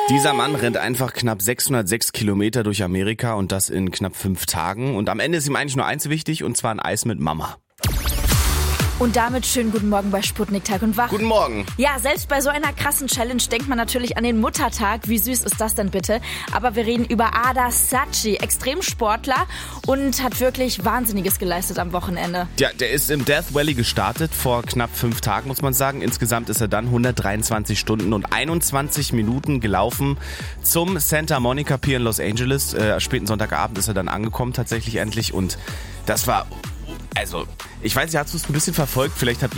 Dieser Mann rennt einfach knapp 606 Kilometer durch Amerika und das in knapp 5 Tagen. Und am Ende ist ihm eigentlich nur eins wichtig, und zwar ein Eis mit Mama. Und damit schönen guten Morgen bei Sputnik Tag und Wach. Guten Morgen. Ja, selbst bei so einer krassen Challenge denkt man natürlich an den Muttertag. Wie süß ist das denn bitte? Aber wir reden über Ada Sacchi, Extremsportler, und hat wirklich Wahnsinniges geleistet am Wochenende. Ja, der ist im Death Valley gestartet vor knapp 5 Tagen, muss man sagen. Insgesamt ist er dann 123 Stunden und 21 Minuten gelaufen zum Santa Monica Pier in Los Angeles. Späten Sonntagabend ist er dann angekommen, tatsächlich endlich. Und das war, also, ich weiß nicht, hast du es ein bisschen verfolgt? Vielleicht habt ihr